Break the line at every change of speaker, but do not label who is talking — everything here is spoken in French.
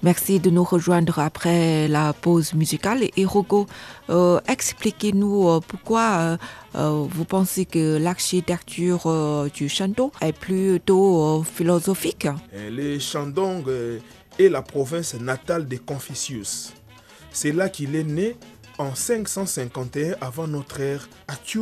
Merci de nous rejoindre après la pause musicale. Et Rogo, expliquez-nous pourquoi vous pensez que l'architecture du Shandong est plutôt philosophique.
Le Shandong est la province natale de Confucius. C'est là qu'il est né en 551 avant notre ère, à